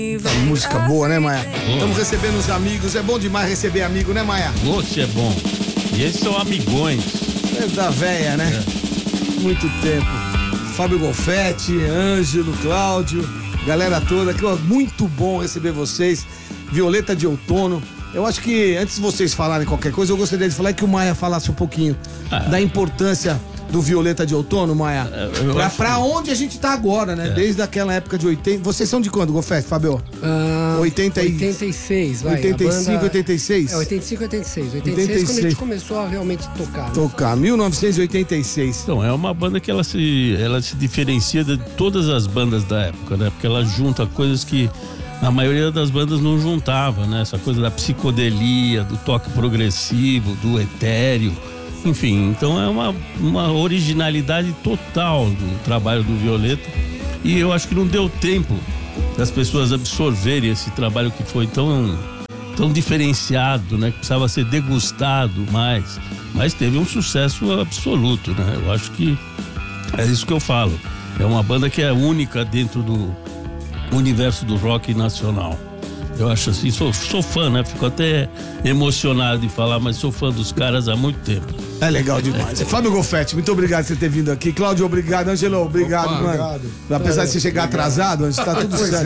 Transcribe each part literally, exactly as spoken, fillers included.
Uma música boa, né, Maia? Estamos recebendo os amigos. É bom demais receber amigo, né, Maia? Oxe, é bom. E esses são amigões. É da véia, né? É. Muito tempo. Fábio Golfetti, Ângelo, Cláudio, galera toda. Que muito bom receber vocês. Violeta de Outono. Eu acho que antes de vocês falarem qualquer coisa, eu gostaria de falar que o Maia falasse um pouquinho ah. da importância do Violeta de Outono, Maia. É, pra, pra que... onde a gente tá agora, né? É. Desde aquela época de oitenta. Vocês são de quando, Golfetti, Fábio? Ah, oitenta e... oitenta e seis, vai. oitenta e cinco, banda... oitenta e seis? É, oitenta e cinco, oitenta e seis. oitenta e seis, oitenta e seis quando a gente começou a realmente tocar. Né? Tocar, mil novecentos e oitenta e seis. Então, é uma banda que ela se, ela se diferencia de todas as bandas da época, né? Porque ela junta coisas que a maioria das bandas não juntava, né? Essa coisa da psicodelia, do toque progressivo, do etéreo. Enfim, então é uma, uma originalidade total do trabalho do Violeta. E eu acho que não deu tempo das pessoas absorverem esse trabalho que foi tão, tão diferenciado, né? Que precisava ser degustado mais. Mas teve um sucesso absoluto, né? Eu acho que é isso que eu falo. É uma banda que é única dentro do universo do rock nacional. Eu acho assim, sou, sou fã, né? Fico até emocionado de falar, mas sou fã dos caras há muito tempo. É legal demais. Fábio Golfetti, muito obrigado por você ter vindo aqui. Cláudio, obrigado. Angelo, obrigado, Opa, mano. Obrigado. Apesar é, de você chegar obrigado. atrasado, antes tá tudo certo.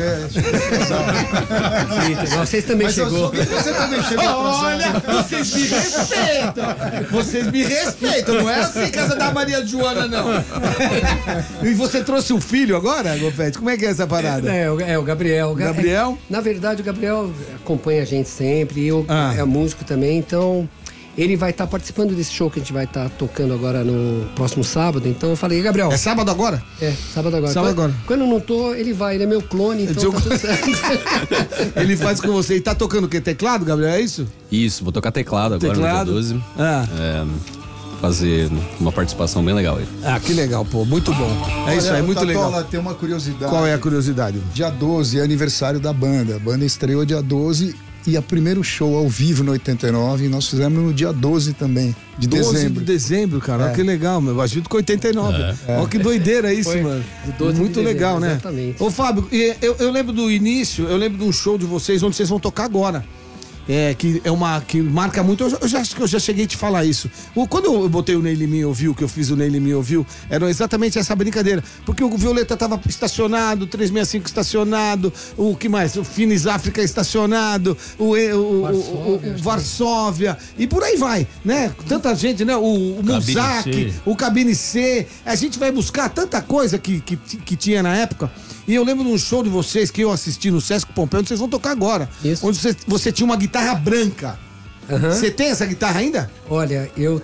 É, vocês também mas chegou. Sou... Você também chegou atrasado. Olha, vocês me respeitam. Vocês me respeitam. Não é assim, casa da Maria Joana, não. E você trouxe um filho agora, Golfetti? Como é que é essa parada? É, é, é o Gabriel. Gabriel? É, na verdade, o Gabriel acompanha a gente sempre. E eu, ah. é músico também, então... Ele vai estar tá participando desse show que a gente vai estar tá tocando agora no próximo sábado. Então eu falei, Gabriel. É sábado agora? É, sábado agora. Sábado quando, agora. Quando eu não tô, ele vai, ele é meu clone, então eu... tá tudo certo. Ele faz com você. E tá tocando o quê? Teclado, Gabriel? É isso? Isso, vou tocar teclado agora teclado. no dia doze. Ah. É, fazer uma participação bem legal aí. Ah, que legal, pô. Muito bom. É Olha, isso aí, muito Tatola, legal. Tem uma curiosidade. Qual é a curiosidade? Dia doze é aniversário da banda. A banda estreou dia doze. E a primeiro show ao vivo no oitenta e nove, nós fizemos no dia doze também, de doze dezembro. de dezembro, cara, é. Olha que legal, meu. A gente com oitenta e nove. É. Olha que doideira isso, Foi mano. Muito legal, né? Exatamente. Ô, Fábio, eu, eu lembro do início, eu lembro de um show de vocês onde vocês vão tocar agora. É, que é uma, que marca muito, eu já, eu já acho que eu já cheguei a te falar isso. O, quando eu botei o Neile Me Ouviu, que eu fiz o Neile Me Ouviu, era exatamente essa brincadeira, porque o Violeta tava estacionado, o trezentos e sessenta e cinco estacionado, o que mais? O Finis África estacionado, o, o, Varsóvia, o, o, o Varsóvia, e por aí vai, né? Tanta gente, né? O, o Muzak, o Cabine C, a gente vai buscar tanta coisa que, que, que tinha na época. E eu lembro de um show de vocês que eu assisti no Sesc Pompeu, onde vocês vão tocar agora. Isso. Onde você, você tinha uma guitarra branca. Uhum. Você tem essa guitarra ainda? Olha, eu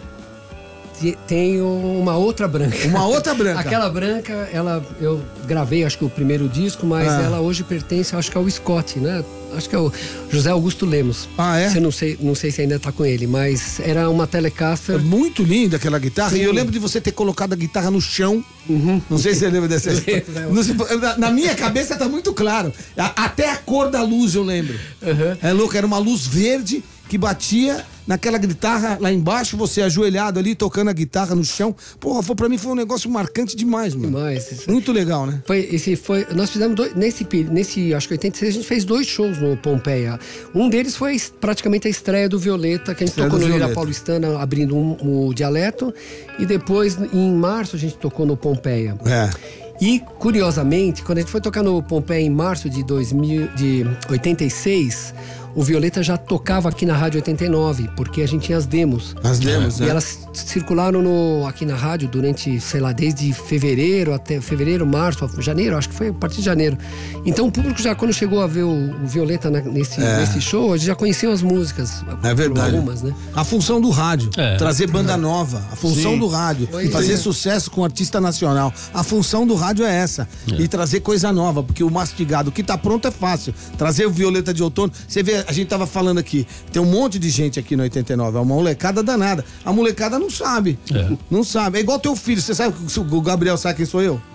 te, tenho uma outra branca. Uma outra branca? Aquela branca, ela, eu gravei, acho que o primeiro disco, mas ah. ela hoje pertence, acho que ao Scott, né? Acho que é o José Augusto Lemos. Ah, é? Você não sei, não sei se ainda tá com ele, mas era uma Telecaster. É muito linda aquela guitarra. Sim. E eu lembro de você ter colocado a guitarra no chão. Uhum. Não sei se você lembra dessa história. na, na minha cabeça tá muito claro. A, até a cor da luz eu lembro. Uhum. É louco, era uma luz verde que batia naquela guitarra lá embaixo, você ajoelhado ali, tocando a guitarra no chão. Porra, foi, pra mim foi um negócio marcante demais, mano. Demais. Muito legal, né? Foi, esse foi, nós fizemos dois, nesse, nesse, acho que oitenta e seis, a gente fez dois shows no Pompeia. Um deles foi praticamente a estreia do Violeta, que a gente estreia tocou no Lira Paulistana, abrindo um, o Dialeto, e depois, em março, a gente tocou no Pompeia. É. E, curiosamente, quando a gente foi tocar no Pompeia em março de, dois mil, de oitenta e seis, o Violeta já tocava aqui na Rádio oitenta e nove, porque a gente tinha as demos. As demos, é. né? E elas circularam no, aqui na rádio durante, sei lá, desde fevereiro até fevereiro, março, janeiro, acho que foi a partir de janeiro. Então o público já, quando chegou a ver o, o Violeta na, nesse, é. nesse show, eles já conheciam as músicas. É verdade. Algumas, né? A função do rádio, é. trazer banda nova. A função Sim. do rádio, e fazer sucesso com artista nacional. A função do rádio é essa. É. E trazer coisa nova, porque o mastigado, o que tá pronto é fácil. Trazer o Violeta de Outono, você vê, a gente tava falando aqui, tem um monte de gente aqui no oitenta e nove, é uma molecada danada. A molecada não sabe, é. não sabe. É igual teu filho, você sabe que o Gabriel sabe quem sou eu?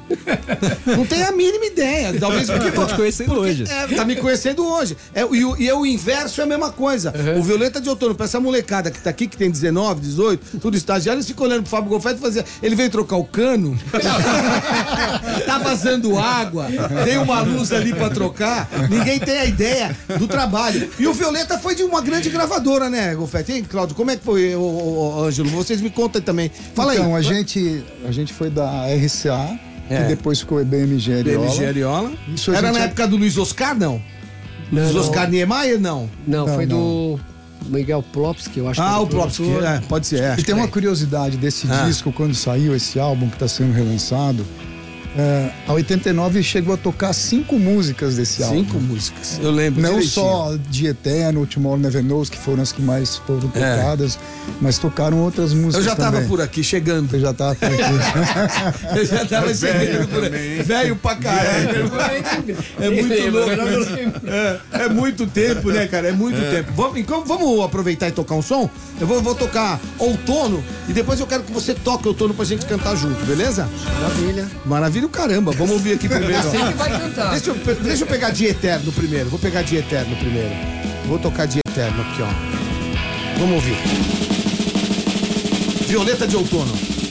Não tem a mínima ideia. Talvez porque tô te conhecendo porque, hoje. É, tá me conhecendo hoje. É, e, o, e é o inverso é a mesma coisa. Uhum. O Violeta de Outono, pra essa molecada que tá aqui, que tem dezenove, dezoito, tudo estagiário, eles ficam olhando pro Fábio Golfetti e fazia. Ele veio trocar o cano, tá vazando água, tem uma luz ali pra trocar, ninguém tem a ideia do trabalho. E o Violeta foi de uma grande gravadora, né, Golfetti? Hein, Cláudio? Como é que foi, ô, ô, ô, Ângelo? Vocês me contam também. Fala então, aí. Então, a gente, a gente foi da R C A, É. que depois ficou B M G Ariola. B M G Ariola. Isso a Era gente na é- época do Luiz Oscar, não? Luiz não. Oscar Niemeyer, não? Não, Não, foi não. do Miguel Plopski, eu acho que Ah, era o Plopski, produtor. é, pode ser. É, E tem uma curiosidade desse Ah. disco, quando saiu esse álbum que está sendo relançado. É, a oitenta e nove chegou a tocar cinco músicas desse álbum. Cinco músicas. Eu lembro. Não direitinho. só de Eterno, Tomorrow Never Knows, que foram as que mais foram tocadas, mas tocaram outras músicas. Eu já tava também. por aqui, chegando. Você já tava por aqui. Eu já tava chegando por aqui. Velho pra caralho. É muito louco. É, é muito tempo, né, cara? É muito tempo. Vamos, então, vamos aproveitar e tocar um som? Eu vou, vou tocar Outono e depois eu quero que você toque Outono pra gente cantar junto, beleza? Maravilha. Maravilha o caramba. Vamos ouvir aqui primeiro. Você ó. que vai cantar. Deixa eu, deixa eu pegar de Eterno primeiro. Vou pegar de Eterno primeiro. Vou tocar de Eterno aqui, ó. Vamos ouvir. Violeta de Outono.